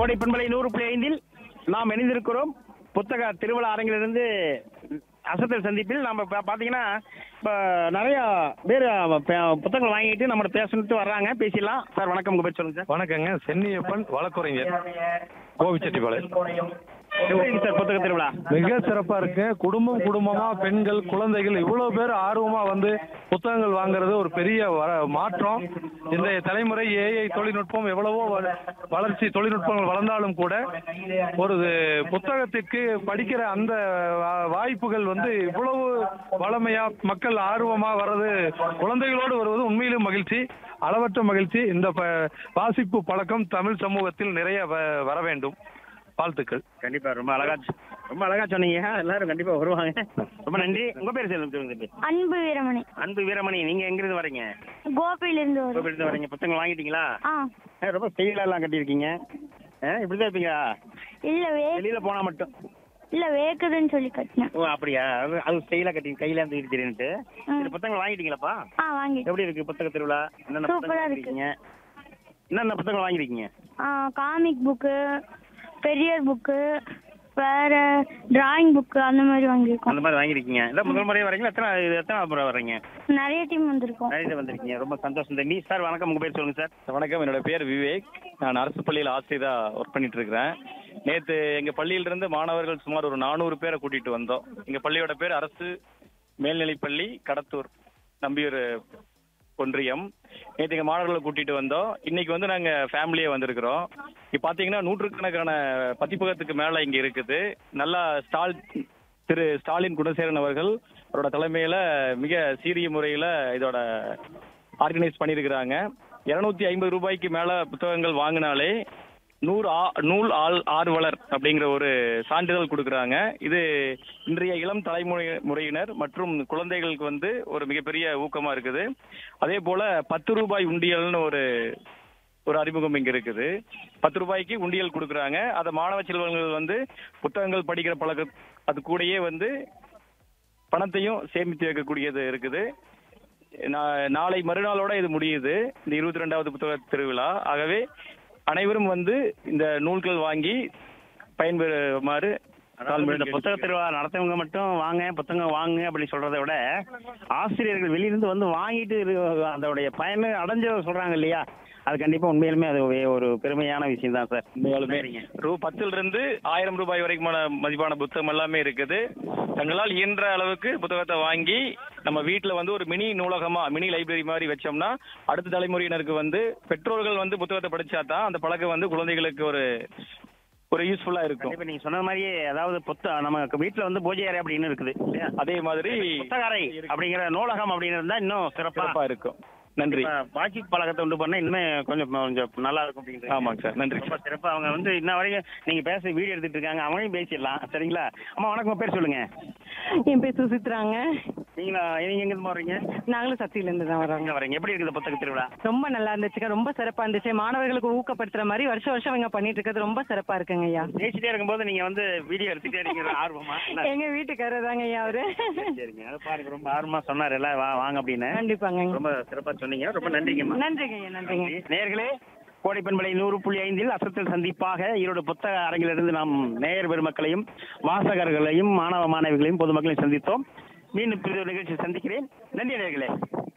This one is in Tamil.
கோடை பண்பலை 100.5 நாம் இணைந்திருக்கிறோம். புத்தக திருவிழா அரங்கிலிருந்து அசத்தல் சந்திப்பில் நம்ம பாத்தீங்கன்னா இப்போ நிறைய பேர் புத்தகங்கள் வாங்கிட்டு நம்ம பேசணுட்டு வர்றாங்க. பேசிடலாம் சார். வணக்கம், உங்க பேர் சொல்லுங்க சார். வணக்கங்க. சென்னியப்பன் வழக்குரைஞர், கோவிச்செட்டிப்பாளையம். எப்படி இருக்கு சார் புத்தக திருவிழா? மிக சிறப்பா இருக்கு. குடும்பமா பெண்கள், குழந்தைகள் இவ்வளவு பேர் ஆர்வமா வந்து புத்தகங்கள் வாங்குறது ஒரு பெரிய மாற்றம். இன்றைய தலைமுறை ஏஐ தொழில்நுட்பம் எவ்வளவோ வளர்ச்சி தொழில்நுட்பங்கள் வளர்ந்தாலும் கூட ஒரு புத்தகத்துக்கு படிக்கிற அந்த வாய்ப்புகள் வந்து இவ்வளவு வளமையா மக்கள் ஆர்வமா வர்றது, குழந்தைகளோடு வருவது உண்மையிலும் மகிழ்ச்சி, அளவற்ற மகிழ்ச்சி. இந்த வாசிப்பு பழக்கம் தமிழ் சமூகத்தில் நிறைய வர வேண்டும். வாழ்த்துக்கள். கண்டிப்பா ரொம்ப அழகா சொன்னீங்க. எல்லாரும் கண்டிப்பா வருவாங்க. ரொம்ப நன்றி. உங்க பேர் சொல்லுங்க. அன்பு வீரமணி. அன்பு வீரமணி, நீங்க எங்க இருந்து வரீங்க? கோபிலிருந்து வரீங்க. புத்தகம் வாங்கிட்டீங்களா? ரொம்ப ஸ்டைலா எல்லாம் கட்டியிருக்கீங்க. இப்படிதான் இருப்பீங்க? இல்ல வெளியில போனா மட்டும் இல்ல வேக்குதுன்னு சொல்லி கட்டினேன். ஓ அப்படியா? அது ஸ்டைலா கட்டி கையில இருந்து தெரியுன்ட்டு இந்த புத்தகம் வாங்கிட்டீங்களாப்பா? வாங்கி. எப்படி இருக்கு புத்தக திருவிழா? என்னென்ன சூப்பரா புத்தகம் இருக்கு. என்னென்ன புத்தகம் வாங்கிருக்கீங்க? காமிக் புக்கு, பெரியர் புக்கு, வேற டிராயிங் புக்கு அந்த மாதிரி வாங்கியிருக்கோம். அந்த மாதிரி வாங்கிருக்கீங்க. இல்ல முதல் முறையா வரீங்களா? எத்தனை அப்புறம் வர்றீங்க? நிறைய டீம் வந்திருக்கோம். நிறைய வந்திருக்கீங்க. ரொம்ப சந்தோஷம் தம்பி. சார் வணக்கம், உங்க பேர் சொல்லுங்க சார். வணக்கம், என்னோட பேர் விவேக். நான் அரசு பள்ளியில் ஆசிரியரா ஒர்க் பண்ணிட்டு இருக்கிறேன். நேற்று எங்க பள்ளியிலிருந்து மாணவர்கள் சுமார் ஒரு 400 பேரை கூட்டிட்டு வந்தோம். எங்க பள்ளியோட பேர் அரசு மேல்நிலைப்பள்ளி கடத்தூர், நம்பியூர் ஒன்றியம். நேற்று எங்க மாணவர்களை கூட்டிட்டு வந்தோம். இன்னைக்கு வந்து நாங்க ஃபேமிலியே வந்திருக்கிறோம். இப்ப பாத்தீங்கன்னா நூற்றுக்கணக்கான பதிப்பகத்துக்கு மேல இங்க இருக்குது. நல்லா திரு ஸ்டாலின் குணசேகரன் அவர்கள் அவரோட தலைமையில மிக சீரிய முறையில இதோட ஆர்கனைஸ் பண்ணியிருக்கிறாங்க. 250 ரூபாய்க்கு மேல புத்தகங்கள் வாங்கினாலே நூல் ஆர்வலர் அப்படிங்கிற ஒரு சான்றிதழ் கொடுக்குறாங்க. இது இன்றைய இளம் தலைமுறையினர் மற்றும் குழந்தைகளுக்கு வந்து ஒரு மிகப்பெரிய ஊக்கமா இருக்குது. அதே போல 10 ரூபாய் உண்டியல்னு ஒரு அறிமுகம் இங்க இருக்குது. 10 ரூபாய்க்கு உண்டியல் கொடுக்குறாங்க. அதை மாணவ செல்வங்கள் வந்து புத்தகங்கள் படிக்கிற பழக்க அது கூடயே வந்து பணத்தையும் சேமித்து வைக்கக்கூடியது இருக்குது. நாளை மறுநாளோட இது முடியுது, இந்த 22வது புத்தக திருவிழா. ஆகவே அனைவரும் வந்து இந்த நூல்கள் வாங்கி பயன்பெறுமாறு. இந்த புத்தக திருவிழா நடத்தவங்க மட்டும் புத்தகம் வாங்க அப்படின்னு சொல்றதை விட ஆசிரியர்கள் வெளியிருந்து வந்து வாங்கிட்டு அதோடைய பயனை அடைஞ்ச சொல்றாங்க இல்லையா? அது கண்டிப்பா உண்மையிலுமே அது ஒரு பெருமையான விஷயம் தான் சார். உண்மையாலுமே 10 இருந்து 1000 ரூபாய் வரைக்குமான மதிப்பான புத்தகம் எல்லாமே இருக்குது. தங்களால் இயன்ற அளவுக்கு புத்தகத்தை வாங்கி நம்ம வீட்டுல வந்து ஒரு மினி நூலகமா, மினி லைப்ரரி மாதிரி வச்சோம்னா அடுத்த தலைமுறையினருக்கு வந்து பெற்றோர்கள் வந்து புத்தகத்தை படிச்சாதான் அந்த பழக்கம் வந்து குழந்தைகளுக்கு ஒரு யூஸ்ஃபுல்லா இருக்கும். இப்ப நீங்க சொன்ன மாதிரியே, அதாவது நமக்கு வீட்டுல வந்து பூஜை அறை அப்படின்னு இருக்குது, அதே மாதிரி புத்தகரை அப்படிங்கிற நூலகம் அப்படின்னு இருந்தா இன்னும் சிறப்பா இருக்கும். நன்றி. வாட்சி பழக்கத்தை உண்டு பண்ண இன்னுமே கொஞ்சம் நல்லா இருக்கும் அப்படிங்கிறது. ஆமாங்க சார், நன்றி. ரொம்ப சிறப்பா அவங்க வந்து இன்ன வரைக்கும் நீங்க பேச வீடியோ எடுத்துட்டு இருக்காங்க. அவங்களையும் பேசிடலாம். சரிங்களா? அம்மா வணக்கம், பேர் சொல்லுங்க. என் பேர் சுசித்ராங்க. நீங்க எங்க இருந்து வரீங்க? நாங்களும் சக்தியில இருந்து தான் வரோங்க. வரீங்க. எப்படி இருக்குது புத்தக திருவிழா? ரொம்ப நல்லா இருந்துச்சுங்க. ரொம்ப சிறப்பா இருந்துச்சு. மாணவர்களுக்கு ஊக்கப்படுத்துற மாதிரி வருஷம் இவங்க பண்ணிட்டு இருக்கிறது ரொம்ப சிறப்பா இருக்குங்க ஐயா. பேசிட்டே இருக்கும்போது நீங்க வந்து வீடியோ எடுத்துட்டே இருக்கீங்க. ஆர்வமா? எங்க வீட்டுக்காரர் தாங்க ஐயா அவரு. சரிங்க. அது பாருங்க, ரொம்ப ஆர்வமா சொன்னார் எல்லாம் வாங்க அப்படின்னு. கண்டிப்பாங்க. ரொம்ப சிறப்பா சொன்னீங்க. ரொம்ப நன்றிங்கம்மா. நன்றிங்க ஐயா. நன்றிங்க நேயர்களே. கோடை பண்பலை 100.5 அசத்தல் சந்திப்பாக ஈரோடு புத்தக அரங்கிலிருந்து நாம் நேயர் பெருமக்களையும் வாசகர்களையும் மாணவ மாணவிகளையும் பொதுமக்களையும் சந்தித்தோம். மீண்டும் நிகழ்ச்சி சந்திக்கிறேன். நன்றி நேயர்களே.